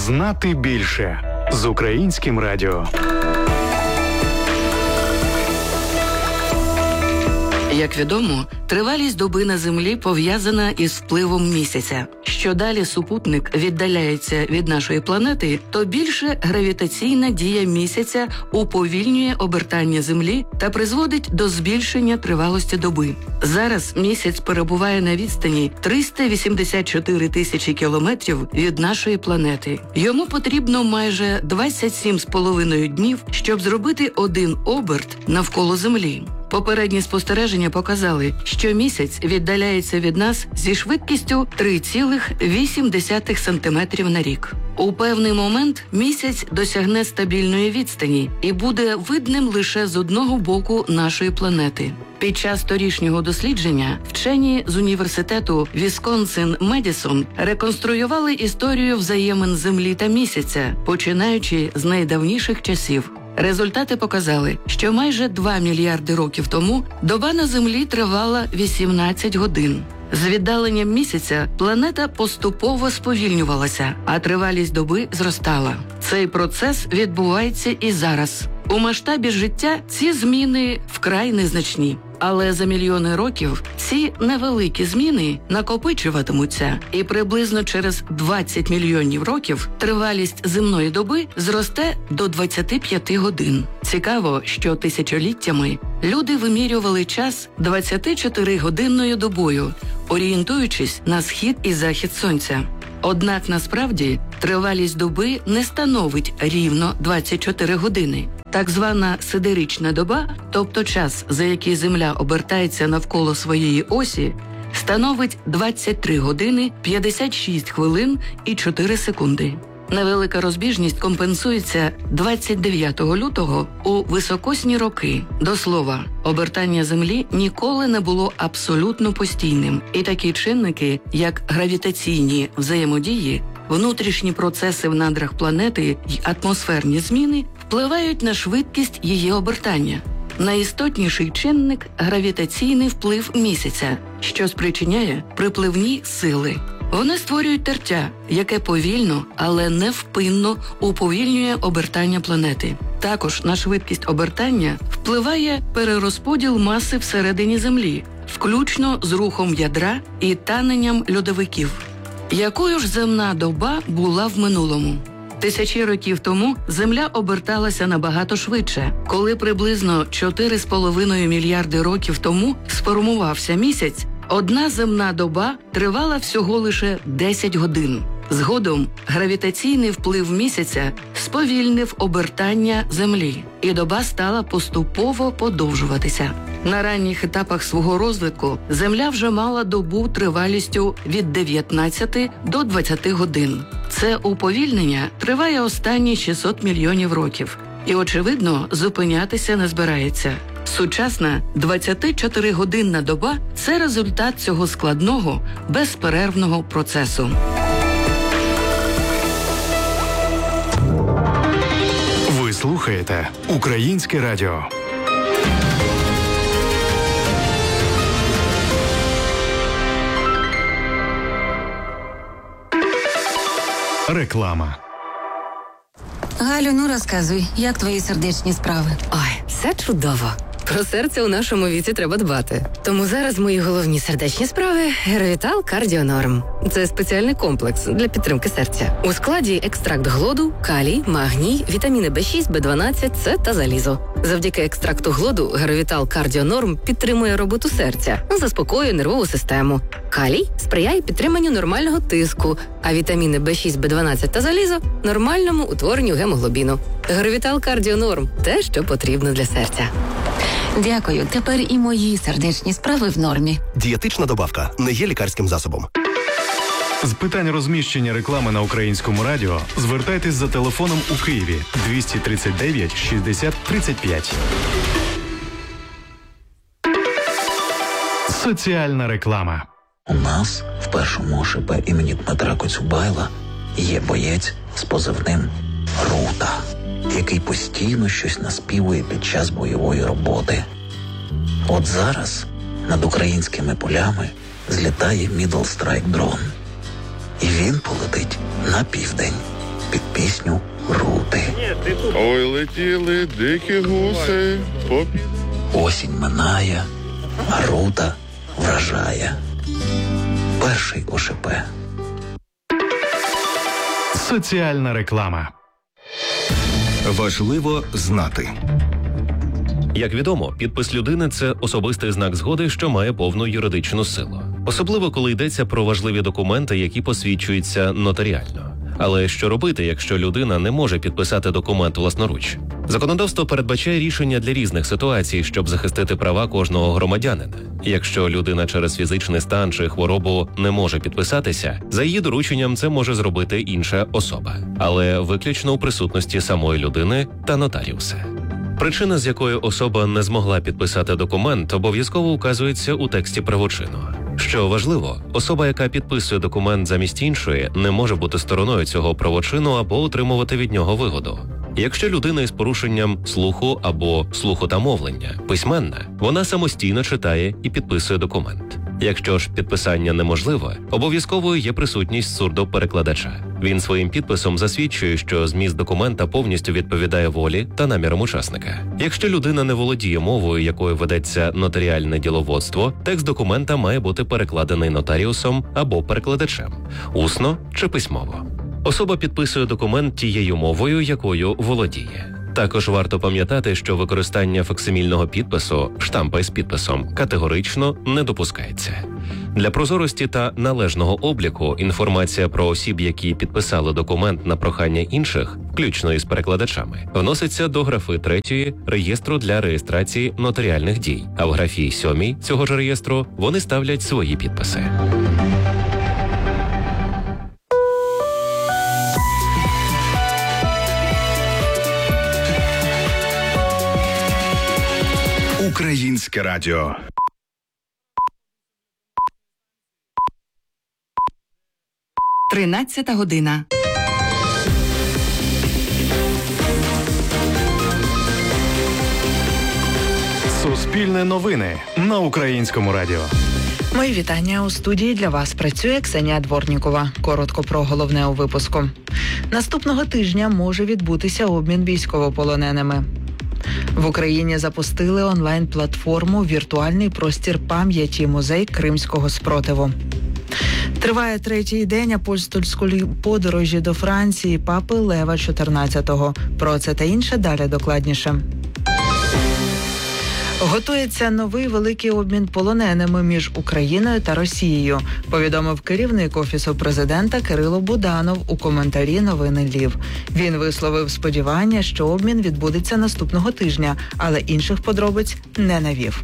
Знати більше з Українським радіо. Як відомо, тривалість доби на Землі пов'язана із впливом місяця. Що далі супутник віддаляється від нашої планети, то більше гравітаційна дія місяця уповільнює обертання Землі та призводить до збільшення тривалості доби. Зараз місяць перебуває на відстані 384 тисячі кілометрів від нашої планети. Йому потрібно майже 27,5 днів, щоб зробити один оберт навколо Землі. Попередні спостереження показали, що місяць віддаляється від нас зі швидкістю 3,8 см на рік. У певний момент місяць досягне стабільної відстані і буде видним лише з одного боку нашої планети. Під час торішнього дослідження вчені з університету Вісконсин-Медісон реконструювали історію взаємин Землі та місяця, починаючи з найдавніших часів. Результати показали, що майже 2 мільярди років тому доба на Землі тривала 18 годин. З віддаленням місяця планета поступово сповільнювалася, а тривалість доби зростала. Цей процес відбувається і зараз. У масштабі життя ці зміни вкрай незначні. Але за мільйони років ці невеликі зміни накопичуватимуться, і приблизно через 20 мільйонів років тривалість земної доби зросте до 25 годин. Цікаво, що тисячоліттями люди вимірювали час 24-годинною добою, орієнтуючись на схід і захід сонця. Однак насправді тривалість доби не становить рівно 24 години. Так звана сидерична доба, тобто час, за який Земля обертається навколо своєї осі, становить 23 години, 56 хвилин і 4 секунди. Невелика розбіжність компенсується 29 лютого у високосні роки. До слова, обертання Землі ніколи не було абсолютно постійним. І такі чинники, як гравітаційні взаємодії, внутрішні процеси в надрах планети й атмосферні зміни впливають на швидкість її обертання. Найістотніший чинник – гравітаційний вплив місяця, що спричиняє припливні сили. Вони створюють тертя, яке повільно, але невпинно уповільнює обертання планети. Також на швидкість обертання впливає перерозподіл маси всередині Землі, включно з рухом ядра і таненням льодовиків. Якою ж земна доба була в минулому? Тисячі років тому Земля оберталася набагато швидше. Коли приблизно 4,5 мільярди років тому сформувався місяць, одна земна доба тривала всього лише 10 годин. Згодом гравітаційний вплив місяця сповільнив обертання Землі, і доба стала поступово подовжуватися. На ранніх етапах свого розвитку Земля вже мала добу тривалістю від 19 до 20 годин. Це уповільнення триває останні 600 мільйонів років. І, очевидно, зупинятися не збирається. Сучасна 24-годинна доба – це результат цього складного, безперервного процесу. Ви слухаєте Українське радіо. Реклама. Галю, ну розказуй, як твої сердечні справи? Ой, все чудово. Про серце у нашому віці треба дбати. Тому зараз мої головні сердечні справи – Геровітал Кардіонорм. Це спеціальний комплекс для підтримки серця. У складі екстракт глоду, калій, магній, вітаміни В6, В12, С та залізо. Завдяки екстракту глоду Геровітал Кардіонорм підтримує роботу серця, заспокоює нервову систему. Калій сприяє підтриманню нормального тиску, а вітаміни В6, В12 та залізо – нормальному утворенню гемоглобіну. Геровітал Кардіонорм – те, що потрібно для серця. Дякую, тепер і мої сердечні справи в нормі. Дієтична добавка не є лікарським засобом. З питань розміщення реклами на Українському радіо звертайтесь за телефоном у Києві 239 60 35. Соціальна реклама. У нас в першому ОШП імені Дмитра Коцюбайла є боєць з позивним «Рута», який постійно щось наспівує під час бойової роботи. От зараз над українськими полями злітає Middle Strike дрон. І він полетить на південь під пісню Рути. Ой, летіли дикі гуси. Осінь минає, а Рута вражає. Перший ОШП. Соціальна реклама. Важливо знати. Як відомо, підпис людини – це особистий знак згоди, що має повну юридичну силу. Особливо, коли йдеться про важливі документи, які посвідчуються нотаріально. Але що робити, якщо людина не може підписати документ власноруч? Законодавство передбачає рішення для різних ситуацій, щоб захистити права кожного громадянина. Якщо людина через фізичний стан чи хворобу не може підписатися, за її дорученням це може зробити інша особа. Але виключно у присутності самої людини та нотаріуса. Причина, з якої особа не змогла підписати документ, обов'язково указується у тексті правочину. Що важливо, особа, яка підписує документ замість іншої, не може бути стороною цього правочину або отримувати від нього вигоду. Якщо людина із порушенням слуху або слуху та мовлення письменна, вона самостійно читає і підписує документ. Якщо ж підписання неможливе, обов'язковою є присутність сурдоперекладача. Він своїм підписом засвідчує, що зміст документа повністю відповідає волі та намірам учасника. Якщо людина не володіє мовою, якою ведеться нотаріальне діловодство, текст документа має бути перекладений нотаріусом або перекладачем, усно чи письмово. Особа підписує документ тією мовою, якою володіє. Також варто пам'ятати, що використання факсимільного підпису, штампа із підписом, категорично не допускається. Для прозорості та належного обліку інформація про осіб, які підписали документ на прохання інших, включно із перекладачами, вноситься до графи 3 реєстру для реєстрації нотаріальних дій, а в графі 7 цього ж реєстру вони ставлять свої підписи. Українське радіо. Тринадцята година. Суспільне новини на Українському радіо. Мої вітання. У студії для вас працює Ксенія Дворнікова. Коротко про головне у випуску. Наступного тижня може відбутися обмін військовополоненими. В Україні запустили онлайн-платформу «Віртуальний простір пам'яті. Музей Кримського спротиву». Триває 3-й день апостольської подорожі до Франції папи Лева XIV. Про це та інше далі докладніше. Готується новий великий обмін полоненими між Україною та Росією, повідомив керівник Офісу президента Кирило Буданов у коментарі «Новини Львів». Він висловив сподівання, що обмін відбудеться наступного тижня, але інших подробиць не навів.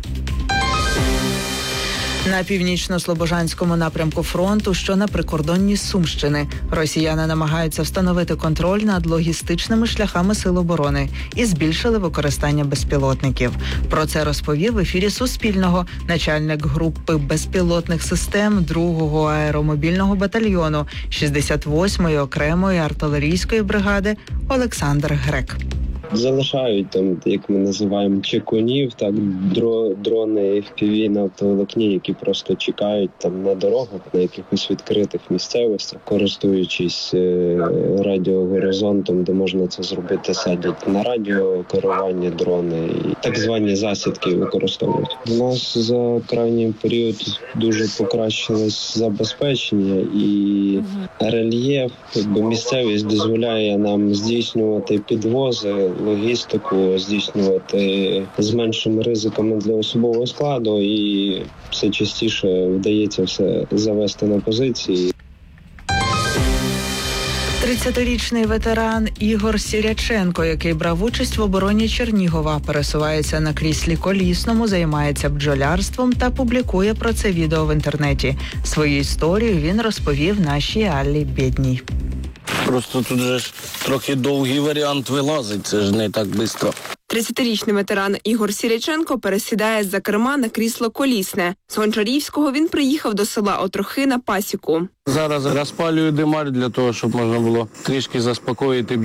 На північно-слобожанському напрямку фронту, що на прикордонні Сумщини, росіяни намагаються встановити контроль над логістичними шляхами Сил оборони і збільшили використання безпілотників. Про це розповів в ефірі Суспільного начальник групи безпілотних систем 2-го аеромобільного батальйону 68-ї окремої артилерійської бригади Олександр Грек. Залишають там, як ми називаємо, чекунів, так, дрони FPV на оптоволокні, які просто чекають там на дорогах, на якихось відкритих місцевостях, користуючись радіогоризонтом, де можна це зробити, садять на радіокерування дрони і так звані засідки використовують. У нас за крайній період дуже покращилось забезпечення і рельєф, якби місцевість дозволяє нам здійснювати підвози, логістику здійснювати з меншими ризиками для особового складу, і все частіше вдається все завести на позиції. 30-річний ветеран Ігор Сіряченко, який брав участь в обороні Чернігова, пересувається на кріслі колісному, займається бджолярством та публікує про це відео в інтернеті. Свою історію він розповів нашій Аллі Бєдній. Просто тут же ж трохи довгий варіант вилазить, це ж не так швидко. 30-річний ветеран Ігор Сіряченко пересідає з-за керма на крісло колісне. З Гончарівського він приїхав до села Отрохи на пасіку. Зараз розпалюю димар для того, щоб можна було трішки заспокоїти бджіл.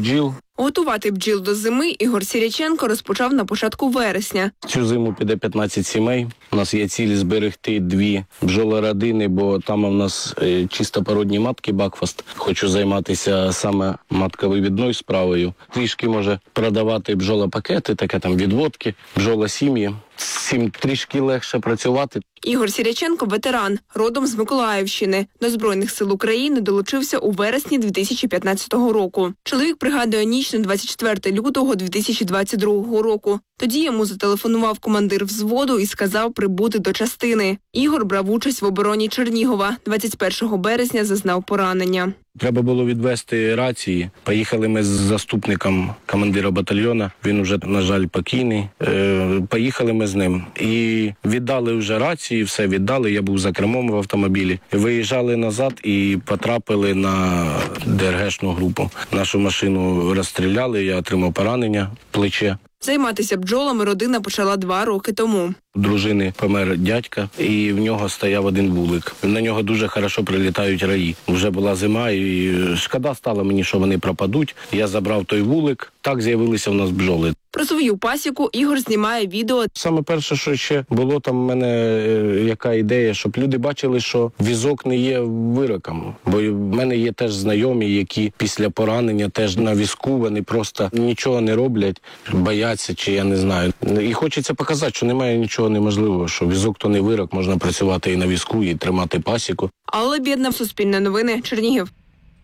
Готувати бджіл до зими Ігор Сіряченко розпочав на початку вересня. Цю зиму піде 15 сімей. У нас є ціль зберегти 2 бджолородини, бо там у нас чистопородні матки Бакфаст. Хочу займатися саме матковивідною справою. Трішки може продавати бджолопакети, таке там відводки, бджолосім'ї. З цим трішки легше працювати. Ігор Сіряченко – ветеран, родом з Миколаївщини. До Збройних сил України долучився у вересні 2015 року. Чоловік пригадує ніч на 24 лютого 2022 року. Тоді йому зателефонував командир взводу і сказав прибути до частини. Ігор брав участь в обороні Чернігова. 21 березня зазнав поранення. Треба було відвести рації. Поїхали ми з заступником командира батальйону. Він вже, на жаль, покійний. Поїхали ми з ним. І віддали вже рації, все віддали. Я був за кермом в автомобілі. Виїжджали назад і потрапили на ДРГшну групу. Нашу машину розстріляли, я отримав поранення в плече. Займатися бджолами родина почала 2 роки тому. У дружини помер дядька, і в нього стояв один вулик. На нього дуже хорошо прилітають раї. Вже була зима, і шкода стало мені, що вони пропадуть. Я забрав той вулик, так з'явилися в нас бджоли. Про свою пасіку Ігор знімає відео. Саме перше, що ще було там в мене яка ідея, щоб люди бачили, що візок не є вироком. Бо в мене є теж знайомі, які після поранення теж на візку, вони просто нічого не роблять, бояться, чи я не знаю. І хочеться показати, що немає нічого неможливого, що візок то не вирок, можна працювати і на візку, і тримати пасіку. Алла Бєдна, Суспільне новини, Чернігів.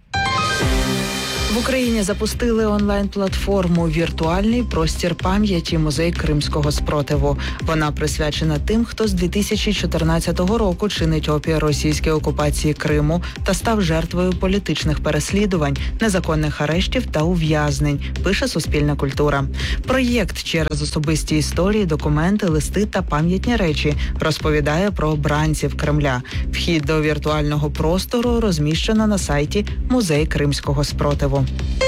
В Україні запустили онлайн-платформу «Віртуальний простір пам'яті. Музей Кримського спротиву». Вона присвячена тим, хто з 2014 року чинить опір російській окупації Криму та став жертвою політичних переслідувань, незаконних арештів та ув'язнень, пише Суспільна культура. Проєкт через особисті історії, документи, листи та пам'ятні речі розповідає про обранців Кремля. Вхід до віртуального простору розміщено на сайті «Музей Кримського спротиву».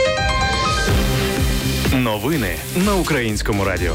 Новини на Українському радіо.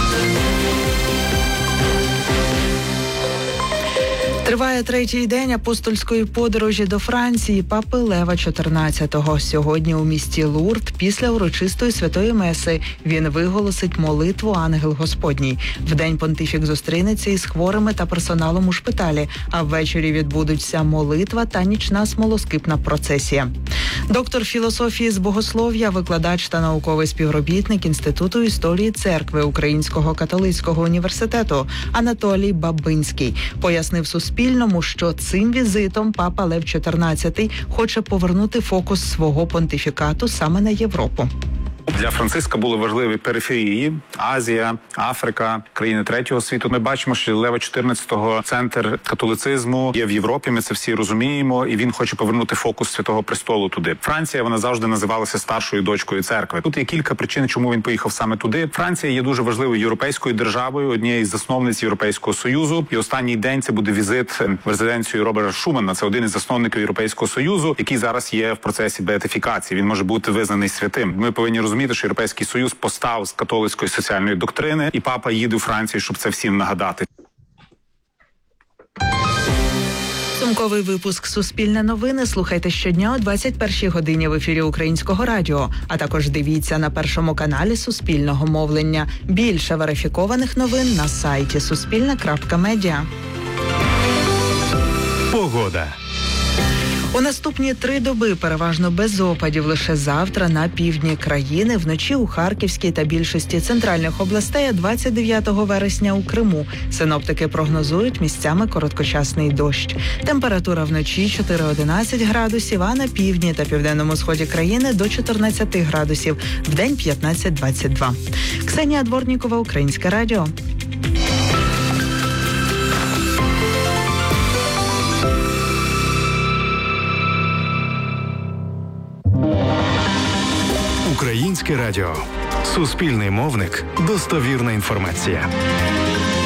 Триває 3-й день апостольської подорожі до Франції папи Лева XIV. Сьогодні у місті Лурд після урочистої святої меси він виголосить молитву «Ангел Господній». Вдень понтифік зустрінеться із хворими та персоналом у шпиталі, а ввечері відбудуться молитва та нічна смолоскипна процесія. Доктор філософії з богослов'я, викладач та науковий співробітник Інституту історії церкви Українського католицького університету Анатолій Бабинський пояснив Суспільному, що цим візитом папа Лев XIV хоче повернути фокус свого понтифікату саме на Європу. Для Франциска були важливі периферії – Азія, Африка, країни третього світу. Ми бачимо, що Лева XIV – центр католицизму є в Європі, ми це всі розуміємо, і він хоче повернути фокус Святого Престолу туди. Франція, вона завжди називалася старшою дочкою церкви. Тут є кілька причин, чому він поїхав саме туди. Франція є дуже важливою європейською державою, однією з засновниць Європейського Союзу. І останній день це буде візит в резиденцію Робера Шумана. Це один із засновників Європейського Союзу, який зараз є в процесі беатифікації. Він може бути визнаний святим. Ми повинні розуміти, що Європейський Союз постав з католицької соціальної доктрини, і папа їде у Францію, щоб це всім нагадати. Сумковий випуск «Суспільне новини» слухайте щодня о 21-й годині в ефірі Українського радіо, а також дивіться на Першому каналі Суспільного мовлення. Більше верифікованих новин на сайті suspilne.media. Погода. У наступні 3 доби переважно без опадів. Лише завтра на півдні країни, вночі у Харківській та більшості центральних областей, а 29 вересня у Криму. Синоптики прогнозують місцями короткочасний дощ. Температура вночі 4-11 градусів, а на півдні та південному сході країни до 14 градусів, вдень 15-22. Ксенія Дворнікова, Українське радіо. Українське радіо. Суспільний мовник. Достовірна інформація.